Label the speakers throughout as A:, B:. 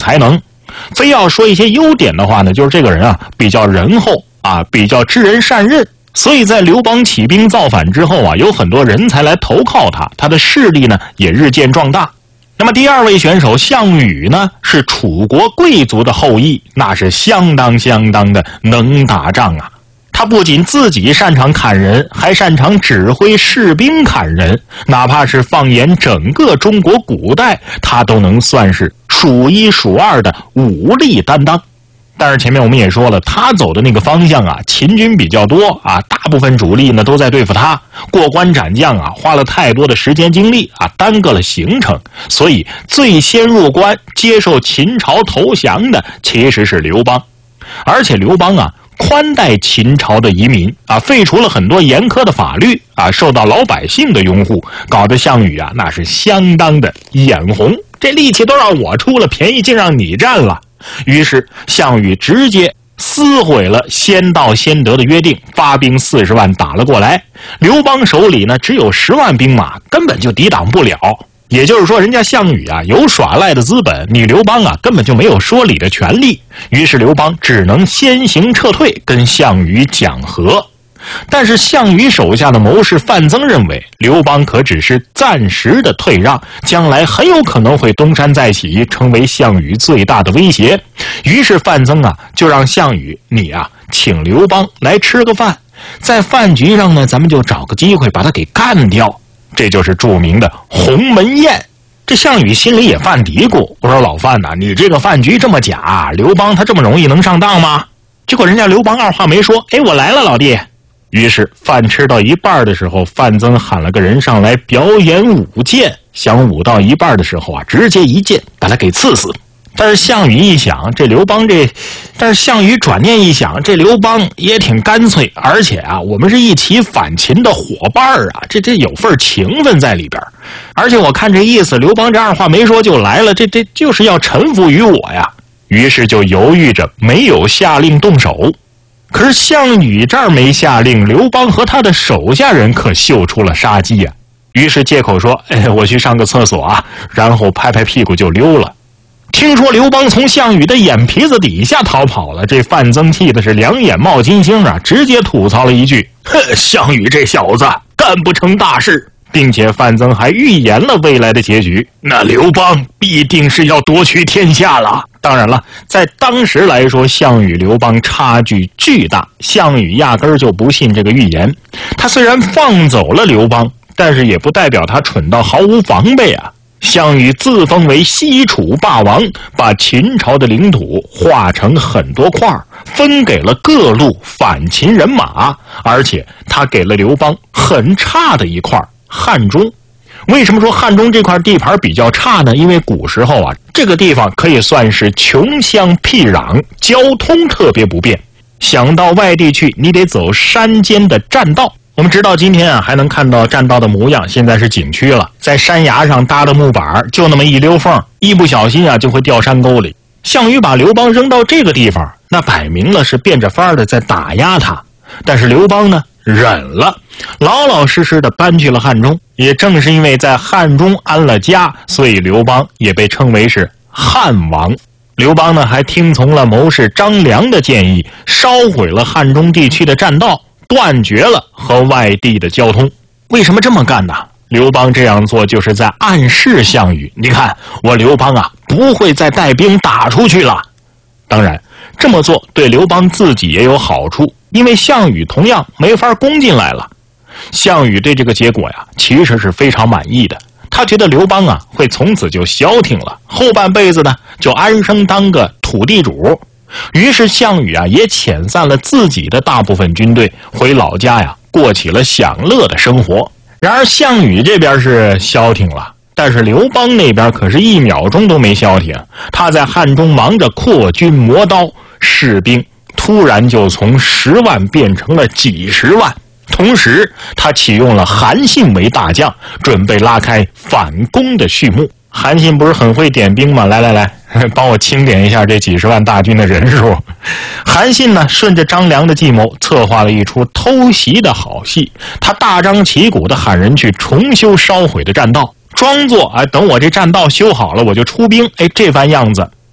A: 才能。非要说一些优点的话呢，就是这个人啊比较仁厚啊，比较知人善任。所以在刘邦起兵造反之后啊，有很多人才来投靠他，他的势力呢也日渐壮大。那么第二位选手项羽呢，是楚国贵族的后裔，那是相当的能打仗啊。他不仅自己擅长砍人，还擅长指挥士兵砍人，哪怕是放眼整个中国古代，他都能算是数一数二的武力担当。但是前面我们也说了，他走的那个方向啊，秦军比较多啊，大部分主力呢都在对付他，过关斩将啊，花了太多的时间精力啊，耽搁了行程。所以最先入关接受秦朝投降的其实是刘邦，而且刘邦啊宽待秦朝的移民啊，废除了很多严苛的法律啊，受到老百姓的拥护，搞得项羽啊那是相当的眼红，这力气都让我出了，便宜竟让你占了。于是项羽直接撕毁了先到先得的约定，发兵40万打了过来。刘邦手里呢只有10万兵马，根本就抵挡不了。也就是说，人家项羽啊有耍赖的资本，你刘邦啊根本就没有说理的权利。于是刘邦只能先行撤退，跟项羽讲和。但是项羽手下的谋士范增认为，刘邦可只是暂时的退让，将来很有可能会东山再起，成为项羽最大的威胁。于是范增啊就让项羽，你啊请刘邦来吃个饭，在饭局上呢，咱们就找个机会把他给干掉。这就是著名的鸿门宴。这项羽心里也犯嘀咕，我说老范呐，你这个饭局这么假，刘邦他这么容易能上当吗？结果人家刘邦二话没说，哎，我来了老弟。于是饭吃到一半的时候，范增喊了个人上来表演舞剑，想舞到一半的时候啊，直接一剑把他给刺死。但是项羽一想，但是项羽转念一想，这刘邦也挺干脆，而且啊，我们是一起反秦的伙伴啊，这有份情分在里边。而且我看这意思，刘邦这二话没说就来了，这就是要臣服于我呀。于是就犹豫着没有下令动手。可是项羽这儿没下令，刘邦和他的手下人可嗅出了杀机啊。于是借口说，哎，我去上个厕所啊，然后拍拍屁股就溜了。听说刘邦从项羽的眼皮子底下逃跑了，这范增气的是两眼冒金星啊，直接吐槽了一句，哼，项羽这小子干不成大事。并且范增还预言了未来的结局，那刘邦必定是要夺取天下了。当然了，在当时来说，项羽刘邦差距巨大，项羽压根儿就不信这个预言。他虽然放走了刘邦，但是也不代表他蠢到毫无防备啊。项羽自封为西楚霸王，把秦朝的领土划成很多块，分给了各路反秦人马，而且他给了刘邦很差的一块汉中。为什么说汉中这块地盘比较差呢？因为古时候啊，这个地方可以算是穷乡僻壤，交通特别不便，想到外地去，你得走山间的栈道。我们直到今天啊，还能看到栈道的模样，现在是景区了，在山崖上搭的木板，就那么一溜缝，一不小心啊就会掉山沟里。项羽把刘邦扔到这个地方，那摆明了是变着法的在打压他。但是刘邦呢忍了，老老实实的搬去了汉中。也正是因为在汉中安了家，所以刘邦也被称为是汉王。刘邦呢还听从了谋士张良的建议，烧毁了汉中地区的栈道，断绝了和外地的交通。为什么这么干呢？刘邦这样做就是在暗示项羽，你看我刘邦啊不会再带兵打出去了。当然这么做对刘邦自己也有好处，因为项羽同样没法攻进来了。项羽对这个结果呀其实是非常满意的，他觉得刘邦啊会从此就消停了，后半辈子呢就安生当个土地主。于是项羽啊也遣散了自己的大部分军队，回老家呀过起了享乐的生活。然而项羽这边是消停了，但是刘邦那边可是一秒钟都没消停，他在汉中忙着扩军磨刀，士兵突然就从10万变成了几十万。同时他启用了韩信为大将，准备拉开反攻的序幕。韩信不是很会点兵吗？来帮我清点一下这几十万大军的人数。韩信呢顺着张良的计谋，策划了一出偷袭的好戏。他大张旗鼓的喊人去重修烧毁的栈道，装作等我这栈道修好了我就出兵，这番样子。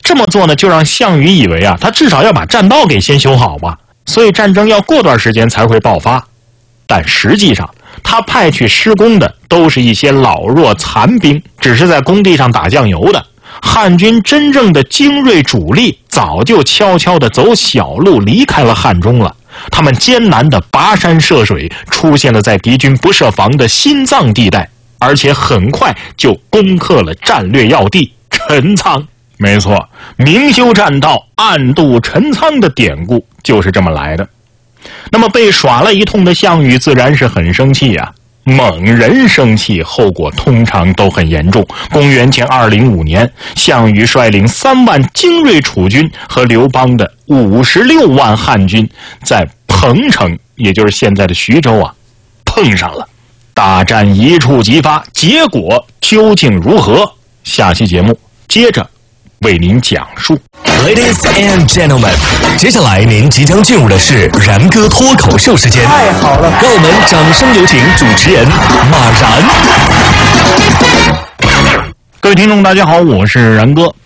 A: 这么做呢，就让项羽以为啊，他至少要把栈道给先修好嘛，所以战争要过段时间才会爆发。但实际上，他派去施工的都是一些老弱残兵，只是在工地上打酱油的。汉军真正的精锐主力早就悄悄地走小路离开了汉中了。他们艰难地跋山涉水，出现了在敌军不设防的心脏地带，而且很快就攻克了战略要地陈仓。没错，明修栈道，暗度陈仓的典故就是这么来的。那么被耍了一通的项羽自然是很生气啊。猛人生气，后果通常都很严重。公元前205年，项羽率领3万精锐楚军和刘邦的56万汉军，在彭城，也就是现在的徐州啊，碰上了。大战一触即发，结果究竟如何？下期节目接着为您讲述。
B: Ladies and gentlemen， 接下来您即将进入的是然哥脱口秀时间。
C: 太好了，
B: 让我们掌声有请主持人马然。
A: 各位听众大家好，我是然哥。